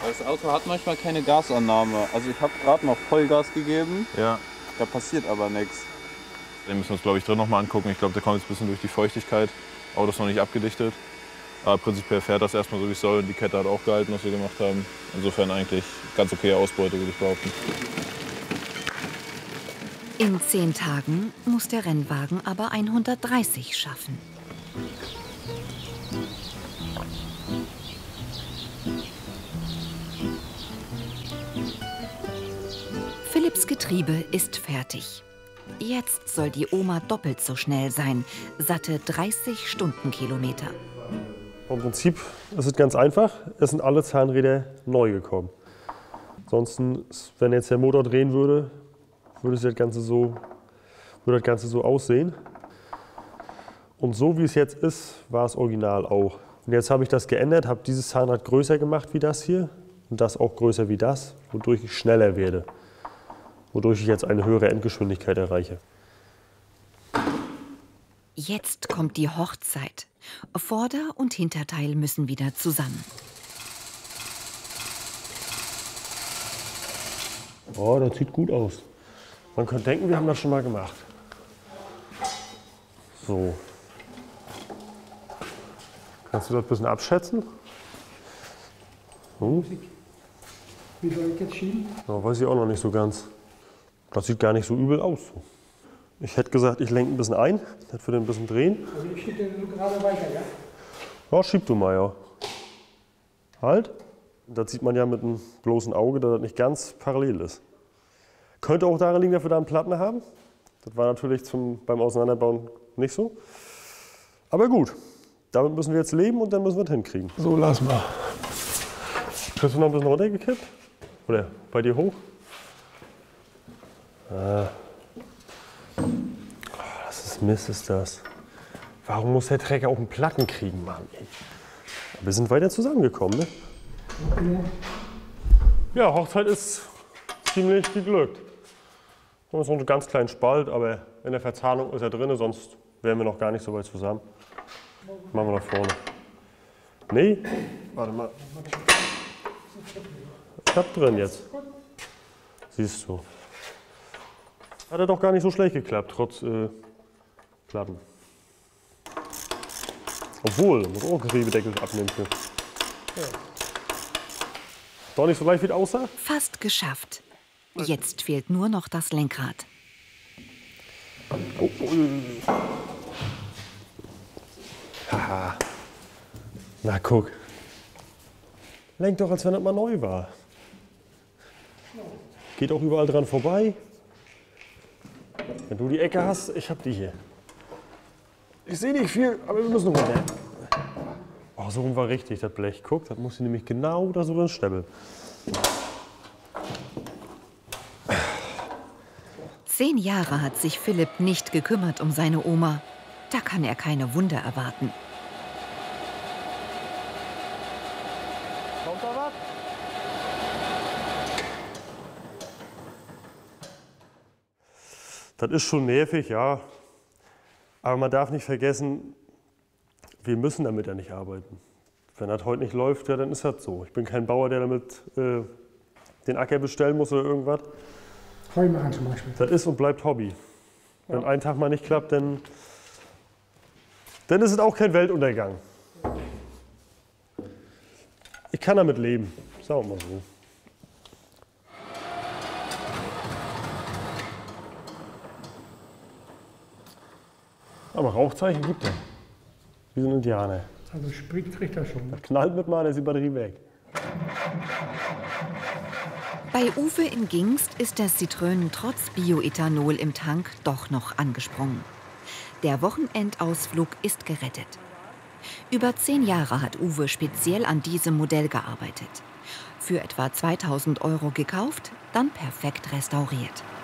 Das Auto hat manchmal keine Gasannahme. Also ich habe gerade noch Vollgas gegeben, Ja. da passiert aber nichts. Den müssen wir uns, glaube ich, drin noch mal angucken. Ich glaube, der kommt jetzt ein bisschen durch die Feuchtigkeit. Auto ist noch nicht abgedichtet. Aber prinzipiell fährt das erstmal so, wie es soll. Und die Kette hat auch gehalten, was wir gemacht haben. Insofern eigentlich ganz okay Ausbeute, würde ich behaupten. In 10 Tagen muss der Rennwagen aber 130 schaffen. Philipps Getriebe ist fertig. Jetzt soll die Oma doppelt so schnell sein, satte 30 Stundenkilometer. Im Prinzip ist es ganz einfach, es sind alle Zahnräder neu gekommen. Ansonsten, wenn jetzt der Motor drehen würde, würde das Ganze so aussehen. Und so wie es jetzt ist, war es original auch. Und jetzt habe ich das geändert, habe dieses Zahnrad größer gemacht wie das hier und das auch größer wie das, wodurch ich schneller werde. Wodurch ich jetzt eine höhere Endgeschwindigkeit erreiche. Jetzt kommt die Hochzeit. Vorder- und Hinterteil müssen wieder zusammen. Oh, das sieht gut aus. Man könnte denken, wir haben das schon mal gemacht. So. Kannst du das ein bisschen abschätzen? Wie soll ich jetzt schieben? Ja, weiß ich auch noch nicht so ganz. Das sieht gar nicht so übel aus. Ich hätte gesagt, ich lenke ein bisschen ein, das würde ein bisschen drehen. Also ich schiebe den gerade weiter, ja? Ja, schieb du mal, ja. Halt. Das sieht man ja mit einem bloßen Auge, dass das nicht ganz parallel ist. Könnte auch daran liegen, dass wir da einen Platten haben. Das war natürlich beim Auseinanderbauen nicht so. Aber gut, damit müssen wir jetzt leben und dann müssen wir es hinkriegen. So, lass mal. Kriegst du noch ein bisschen runtergekippt? Oder bei dir hoch? Das ist Mist, ist das. Warum muss der Trecker auch einen Platten kriegen, Mann? Ey. Wir sind weiter zusammengekommen, ne? Ja, Hochzeit ist ziemlich geglückt. Wir haben so einen ganz kleinen Spalt, aber in der Verzahnung ist er drin, sonst wären wir noch gar nicht so weit zusammen. Machen wir nach vorne. Nee? Warte mal. Ich hab drin jetzt. Siehst du. Hat er doch gar nicht so schlecht geklappt, trotz Platten. Obwohl, muss auch Getriebedeckel abnehmen für. Ja. Doch nicht so leicht, wie es aussah? Fast geschafft. Jetzt fehlt nur noch das Lenkrad. Oh, oh. Haha. Na guck. Lenk doch, als wenn das mal neu war. Geht auch überall dran vorbei. Wenn du die Ecke hast, ich hab die hier. Ich sehe nicht viel, aber wir müssen runter. Oh, so rum war richtig, das Blech. Guck, das muss nämlich genau da so drin steppeln. 10 Jahre hat sich Philipp nicht gekümmert um seine Oma. Da kann er keine Wunder erwarten. Kommt da was? Das ist schon nervig, ja. Aber man darf nicht vergessen, wir müssen damit ja nicht arbeiten. Wenn das heute nicht läuft, ja, dann ist das so. Ich bin kein Bauer, der damit den Acker bestellen muss oder irgendwas. Heu machen zum Beispiel. Das ist und bleibt Hobby. Wenn ein Tag mal nicht klappt, dann ist es auch kein Weltuntergang. Ich kann damit leben, sagen wir mal so. Aber Rauchzeichen gibt er. Wie so ein Indianer. Also Sprit kriegt er schon. Das knallt mit mal, dann ist die Batterie weg. Bei Uwe in Gingst ist der Citroën trotz Bioethanol im Tank doch noch angesprungen. Der Wochenendausflug ist gerettet. Über 10 Jahre hat Uwe speziell an diesem Modell gearbeitet. Für etwa 2.000 € gekauft, dann perfekt restauriert.